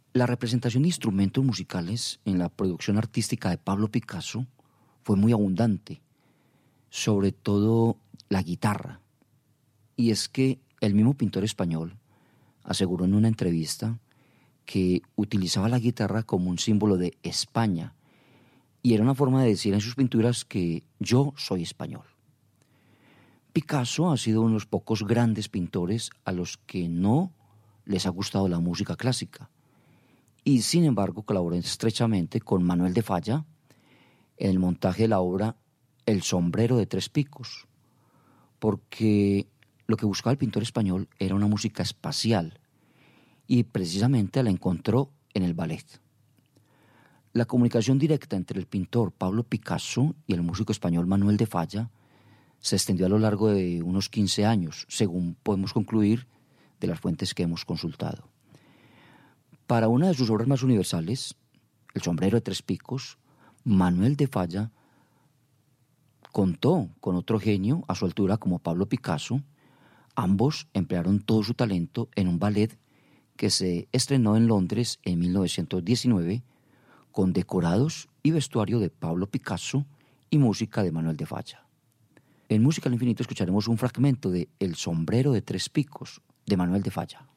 La representación de instrumentos musicales en la producción artística de Pablo Picasso fue muy abundante, sobre todo la guitarra. Y es que el mismo pintor español aseguró en una entrevista que utilizaba la guitarra como un símbolo de España y era una forma de decir en sus pinturas que yo soy español. Picasso ha sido uno de los pocos grandes pintores a los que no les ha gustado la música clásica y sin embargo colaboró estrechamente con Manuel de Falla en el montaje de la obra El sombrero de tres picos, porque lo que buscaba el pintor español era una música espacial y precisamente la encontró en el ballet. La comunicación directa entre el pintor Pablo Picasso y el músico español Manuel de Falla se extendió a lo largo de unos 15 años, según podemos concluir de las fuentes que hemos consultado. Para una de sus obras más universales, El sombrero de tres picos, Manuel de Falla contó con otro genio a su altura como Pablo Picasso. Ambos emplearon todo su talento en un ballet que se estrenó en Londres en 1919 con decorados y vestuario de Pablo Picasso y música de Manuel de Falla. En Música al Infinito escucharemos un fragmento de El sombrero de tres picos de Manuel de Falla.